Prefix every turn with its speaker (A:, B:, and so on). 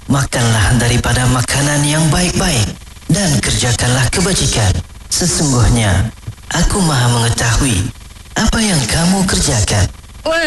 A: Makanlah daripada makanan yang baik-baik dan kerjakanlah kebajikan. Sesungguhnya, Aku Maha mengetahui apa yang kamu kerjakan.